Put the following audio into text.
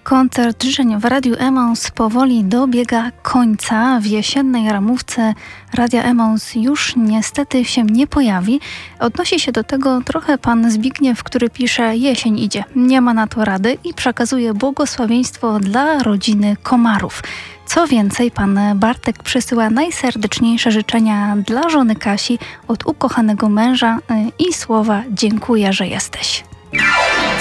Koncert życzeń w Radiu Emaus powoli dobiega końca. W jesiennej ramówce Radia Emaus już niestety się nie pojawi. Odnosi się do tego trochę pan Zbigniew, który pisze: jesień idzie, nie ma na to rady, i przekazuje błogosławieństwo dla rodziny Komarów. Co więcej, pan Bartek przesyła najserdeczniejsze życzenia dla żony Kasi od ukochanego męża i słowa: dziękuję, że jesteś.